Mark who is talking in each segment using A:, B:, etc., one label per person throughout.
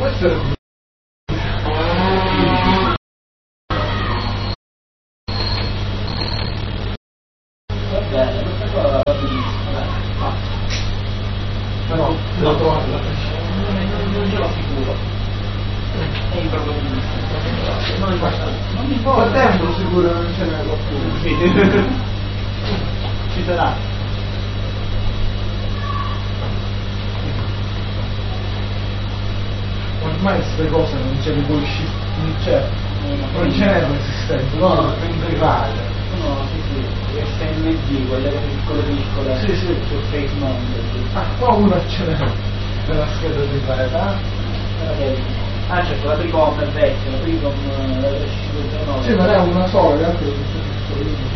A: Questo è
B: questa qua va benissimo.
A: però devo trovare la
B: Non ce l'ho sicuro. È improbabilissimo. Non importa. Non mi
A: po'
B: importa.
A: tempo sicuro non ce n'è qualcuno.
B: Sì. Ci sarà.
A: Ormai queste cose non ce le puoi non c'è, non ce n'è resistenza, no, in rivale.
B: No, sì, SMD, quelle piccole,
A: Sì, sì.
B: sul face mount.
A: Ah, qua una ce n'è nella scheda di varietà.
B: Ah, certo, la Tricom è vecchia, la Tricom la 509.
A: Sì, ma ne ha una sola, le altre sono tutte piccoline.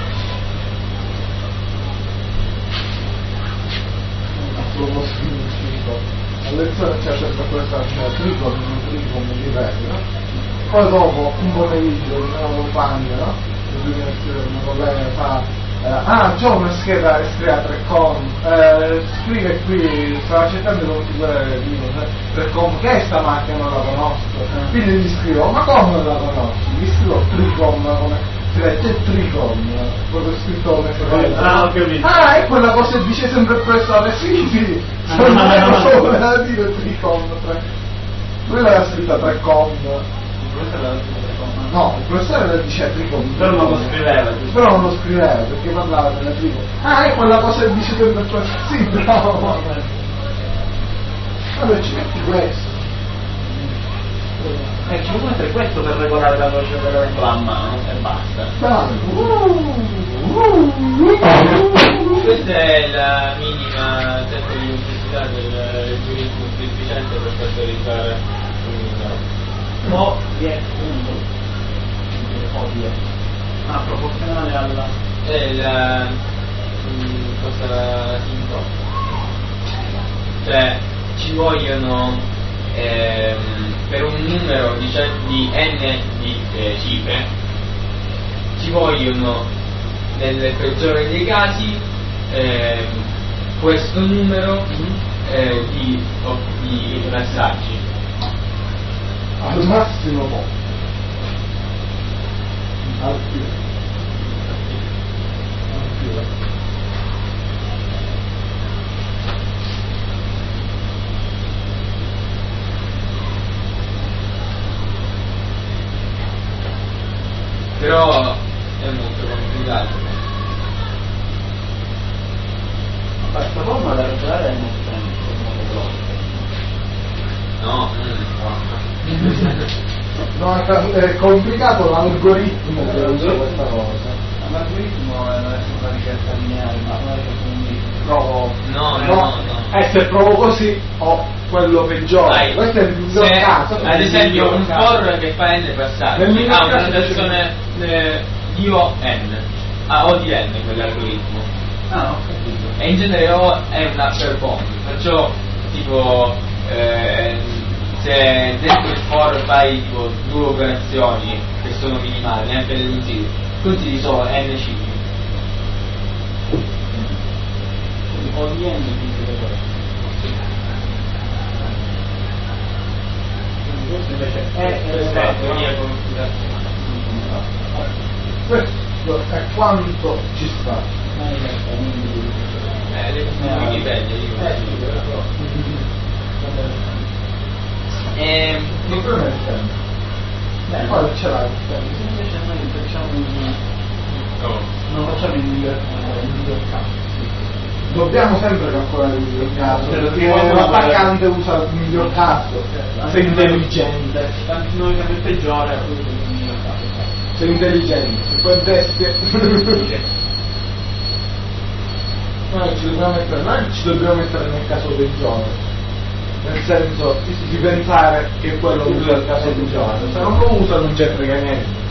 A: A proposito, a lezione c'è sempre questa Tricom di vecchio. Poi dopo un pomeriggio nella compagna, no? Una collega fa c'ho una scheda SCREA 3Com, scrive qui, stava cercando di configurare Linux 3Com, che è sta macchina, non la conosco, quindi gli scrivo, ma come non la conosci? Gli scrivo Tricom, come si legge Tricom, proprio scritto come
B: ho capito.
A: è quella cosa che dice sempre il professore, sì, non avevo da dire Tricom, lui l'aveva scritta 3Com. No, il professore la dice Tricom.
B: Però non lo scriveva.
A: Però non lo scriveva perché parlava della Tricom. È quella cosa che dice sempre il professore. Sì, bravo. Vabbè, ci metti questo.
B: Ci può mettere questo per regolare la velocità della ventola a mano e basta.
A: Bravo.
C: Questa è la minima testa di complessità del algoritmo più efficiente per fattorizzare un numero.
B: O è punto. Proporzionale alla.
C: È la cosa sintotica. Cioè ci vogliono per un numero di n di cifre ci vogliono nel peggiore dei casi questo numero di passaggi.
A: Al massimo poco. Al più.
C: Però è molto complicato.
B: Questa forma da regolare è molto veloce.
C: No,
A: No, è complicato l'algoritmo che usa questa cosa.
B: L'algoritmo non è una ricerca lineare, ma non è che quindi
A: Provo.
C: no.
A: Se provo così ho quello peggiore. Questo è il miglior caso.
C: Ad esempio un for che fa n passaggi
A: Nel miglior
C: ha una
A: caso
C: notazione di O n, O di n quell'algoritmo.
B: ho capito.
C: E in genere O è un upper bound, perciò tipo se dentro il for fai tipo 2 operazioni che sono minimali, neanche le consigli solo n cicli.
B: O di n quindi questo invece è
C: teoria
A: Questo è quanto ci sta.
C: Wikipedia
A: Il problema è il tempo. Poi ce l'hai il tempo.
B: invece noi facciamo non facciamo il miglior caso.
A: Dobbiamo sempre calcolare il miglior caso, perché
B: Perché
A: l'attaccante usa il miglior caso, sei intelligente,
B: Noi siamo il peggiore, quindi il miglior caso.
A: sei intelligente, se poi bestie. Noi ci dobbiamo mettere nel caso peggiore, nel senso di pensare che quello usa il caso peggiore, se non lo usa non c'è frega niente.